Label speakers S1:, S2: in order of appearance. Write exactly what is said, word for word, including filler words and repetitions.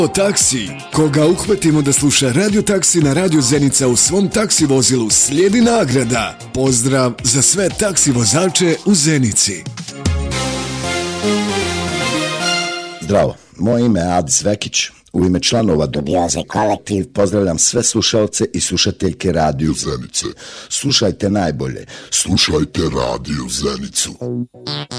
S1: Taksi. Koga uhvatimo da sluša Radio Taksi na Radio Zenica u svom taksi vozilu, slijedi nagrada. Pozdrav za sve taksi vozače u Zenici.
S2: Zdravo, moje ime je Adis Vekić. U ime članova Dubioze kolektiv pozdravljam sve slušalce i slušateljke Radio Zenice. Slušajte najbolje.
S3: Slušajte Radio Zenicu.